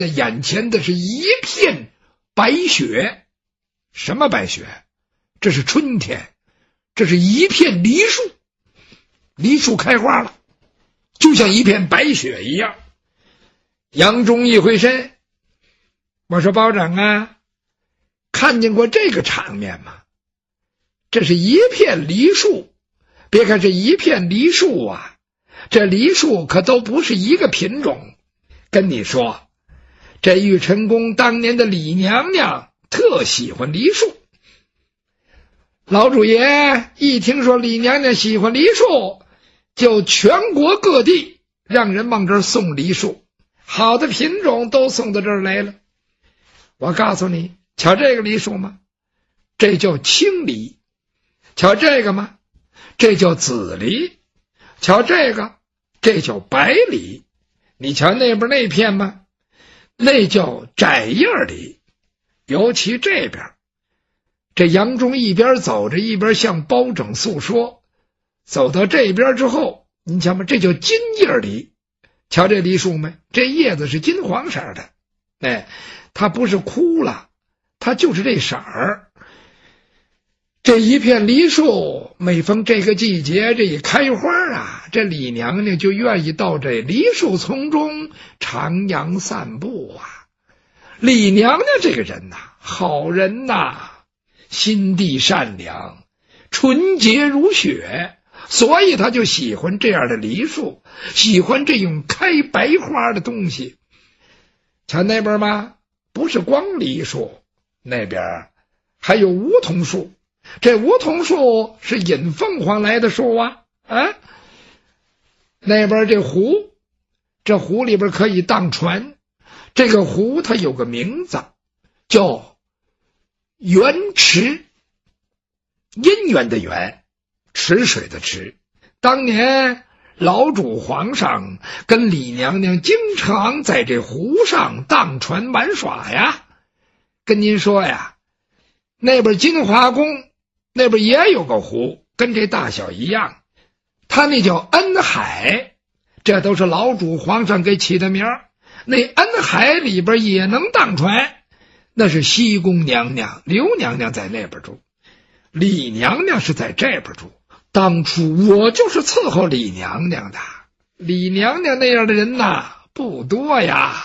那眼前的是一片白雪。什么白雪？这是春天，这是一片梨树，梨树开花了，就像一片白雪一样。杨忠一回身，我说包拯啊，看见过这个场面吗？这是一片梨树，别看这一片梨树啊，这梨树可都不是一个品种。跟你说，这玉成宫当年的李娘娘特喜欢梨树。老主爷一听说李娘娘喜欢梨树，就全国各地让人往这儿送梨树，好的品种都送到这儿来了。我告诉你，瞧这个梨树吗？这叫青梨。瞧这个吗？这叫紫梨。瞧这个，这叫白梨。你瞧那边那片吗？那叫窄叶梨。尤其这边，这杨忠一边走着一边向包拯诉说，走到这边之后，你瞧嘛，这叫金叶梨。瞧这梨树没？这叶子是金黄色的，哎，它不是枯了，它就是这色儿。这一片梨树，每逢这个季节，这一开花啊，这李娘娘就愿意到这梨树丛中徜徉散步啊。李娘娘这个人呐，好人呐，心地善良，纯洁如雪，所以她就喜欢这样的梨树，喜欢这种开白花的东西。瞧那边吗？不是光梨树，那边还有梧桐树。这梧桐树是引凤凰来的树啊！那边这湖，这湖里边可以荡船。这个湖它有个名字，叫源池，姻缘的缘，池水的池。当年老主皇上跟李娘娘经常在这湖上荡船玩耍呀。跟您说呀，那边金华宫那边也有个湖，跟这大小一样，它那叫恩海，这都是老主皇上给起的名儿。那恩海里边也能荡船，那是西宫娘娘刘娘娘在那边住，李娘娘是在这边住。当初我就是伺候李娘娘的，李娘娘那样的人呐不多呀。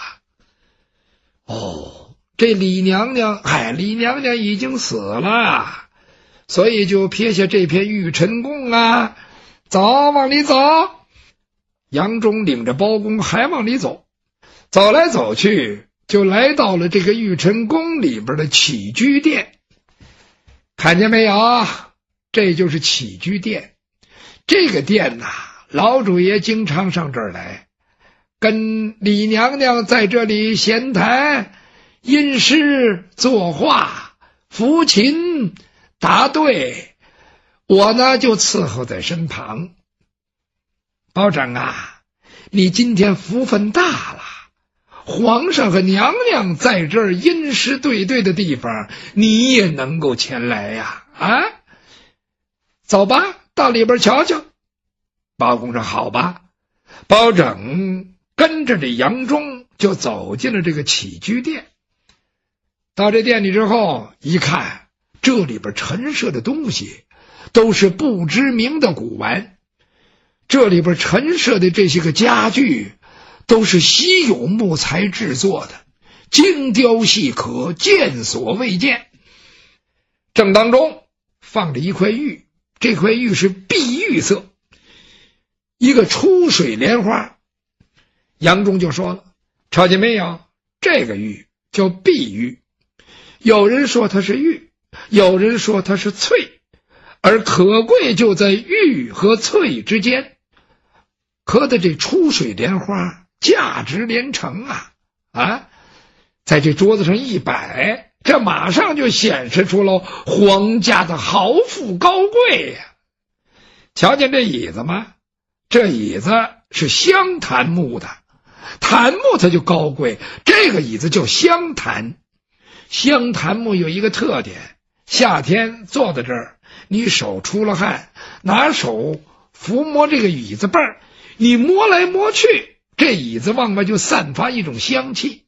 这李娘娘已经死了，所以就撇下这片玉晨宫啊，走，往里走。杨忠领着包公还往里走，走来走去，就来到了这个玉晨宫里边的起居殿。看见没有？这就是起居殿。这个殿呐，老主爷经常上这儿来，跟李娘娘在这里闲谈、吟诗作画、抚琴答对，我呢就伺候在身旁。包拯啊，你今天福分大了，皇上和娘娘在这儿吟诗对对的地方，你也能够前来呀！走吧，到里边瞧瞧。包公说好吧。包拯跟着这杨忠就走进了这个起居殿。到这殿里之后一看，这里边陈设的东西都是不知名的古玩，这里边陈设的这些个家具都是稀有木材制作的，精雕细刻，见所未见。正当中放着一块玉，这块玉是碧玉色，一个出水莲花。杨忠就说了，瞧见没有，这个玉叫碧玉，有人说它是玉，有人说它是翠，而可贵就在玉和翠之间。刻的这出水莲花价值连城啊！在这桌子上一摆，这马上就显示出了皇家的豪富高贵呀。瞧见这椅子吗？这椅子是香檀木的，檀木它就高贵，这个椅子叫香檀。香檀木有一个特点，夏天坐在这儿，你手出了汗，拿手抚摸这个椅子背儿，你摸来摸去，这椅子往外就散发一种香气。